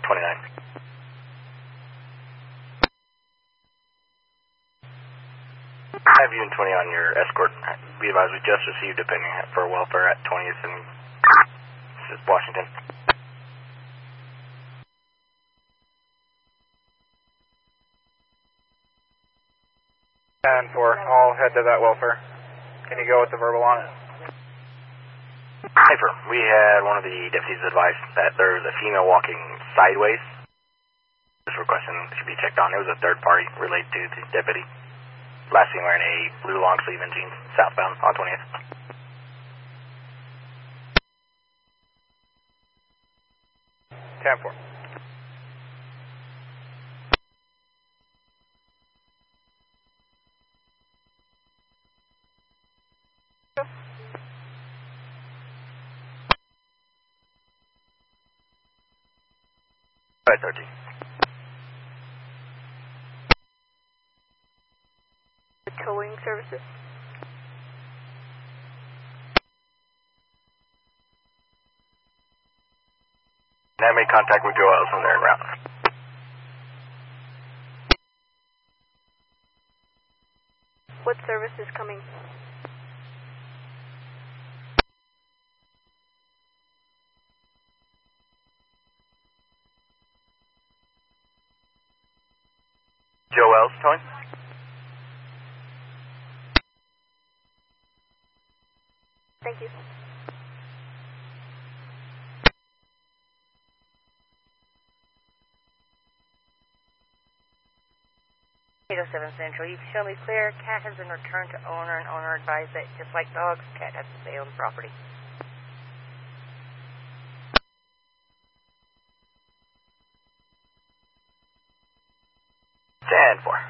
29. I have Unit 20 on your escort. Be advised, we just received a pending for welfare at 20th and Washington. 10-4, I'll head to that welfare. Can you go with the verbal on it? Hyper, we had one of the deputies advise that there was a female walking sideways. This requesting should be checked on. It was a third party related to the deputy. Last seen wearing a blue long sleeve and jeans, southbound on 20th. Ten-4. Right, 13. Towing services. I made contact with Joe Ellis on their route. What service is coming? Joe Ellis, towing? Thank you. Central. You've shown me clear. Cat has been returned to owner, and owner advised that just like dogs, cat has to stay on the property. 10-4.